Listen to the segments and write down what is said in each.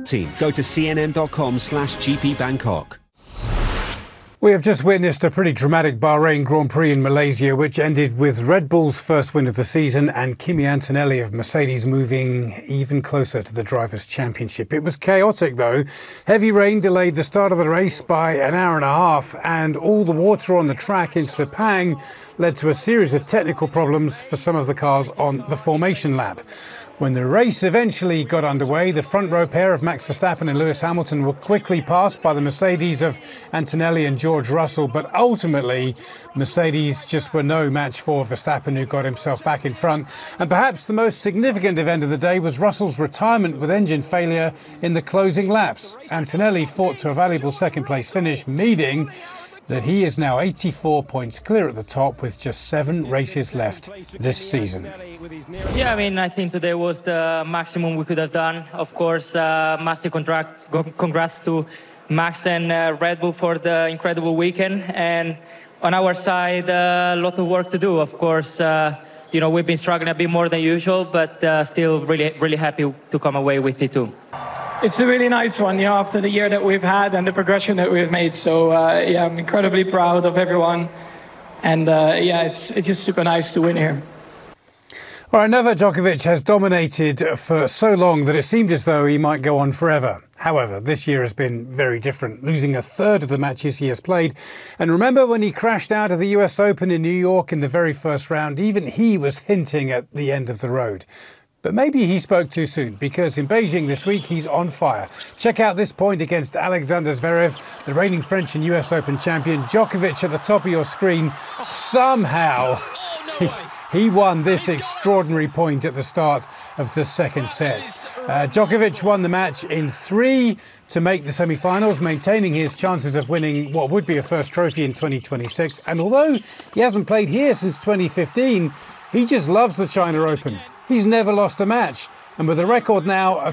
team. Go to cnn.com/GP Bangkok. We have just witnessed a pretty dramatic Bahrain Grand Prix in Malaysia, which ended with Red Bull's first win of the season and Kimi Antonelli of Mercedes moving even closer to the Drivers' Championship. It was chaotic, though. Heavy rain delayed the start of the race by an hour and a half, and all the water on the track in Sepang led to a series of technical problems for some of the cars on the formation lap. When the race eventually got underway, the front row pair of Max Verstappen and Lewis Hamilton were quickly passed by the Mercedes of Antonelli and George Russell, but ultimately Mercedes just were no match for Verstappen, who got himself back in front. And perhaps the most significant event of the day was Russell's retirement with engine failure in the closing laps. Antonelli fought to a valuable second place finish, meaning that he is now 84 points clear at the top with just 7 races left this season. Yeah, I think today was the maximum we could have done. Of course, massive congrats to Max and Red Bull for the incredible weekend. And on our side, a lot of work to do. Of course, we've been struggling a bit more than usual, but still really happy to come away with P2. It's a really nice one, after the year that we've had and the progression that we've made. So, I'm incredibly proud of everyone. And, it's just super nice to win here. All right, Novak Djokovic has dominated for so long that it seemed as though he might go on forever. However, this year has been very different, losing a third of the matches he has played. And remember when he crashed out of the US Open in New York in the very first round? Even he was hinting at the end of the road. But maybe he spoke too soon, because in Beijing this week, he's on fire. Check out this point against Alexander Zverev, the reigning French and US Open champion. Djokovic at the top of your screen. Somehow, he won this extraordinary point at the start of the second set. Djokovic won the match in 3 to make the semi-finals, maintaining his chances of winning what would be a first trophy in 2026. And although he hasn't played here since 2015, he just loves the China Open. He's never lost a match, and with a record now of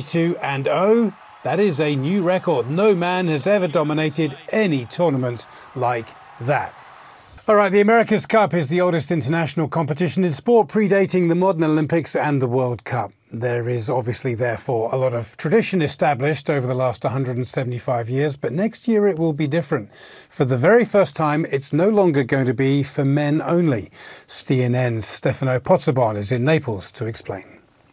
32-0, that is a new record. No man has ever dominated any tournament like that. All right, the America's Cup is the oldest international competition in sport, predating the modern Olympics and the World Cup. There is obviously, therefore, a lot of tradition established over the last 175 years, but next year it will be different. For the very first time, it's no longer going to be for men only. CNN's Stefano Pozzebon is in Naples to explain.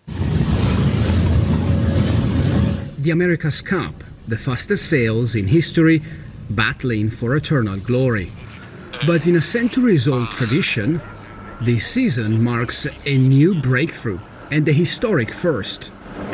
The America's Cup, the fastest sails in history, battling for eternal glory. But in a centuries-old tradition, this season marks a new breakthrough and a historic first.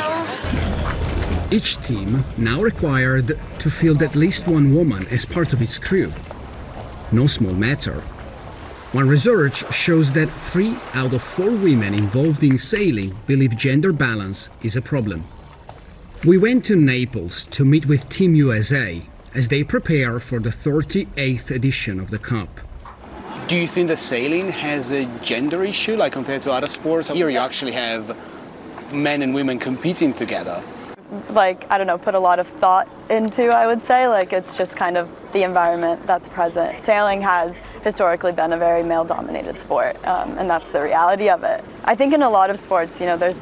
Each team now required to field at least one woman as part of its crew. No small matter. One research shows that 3 out of 4 women involved in sailing believe gender balance is a problem. We went to Naples to meet with Team USA as they prepare for the 38th edition of the Cup. Do you think that sailing has a gender issue, like compared to other sports? Here you actually have men and women competing together. Put a lot of thought into, I would say. It's just kind of the environment that's present. Sailing has historically been a very male-dominated sport, and that's the reality of it. I think in a lot of sports, there's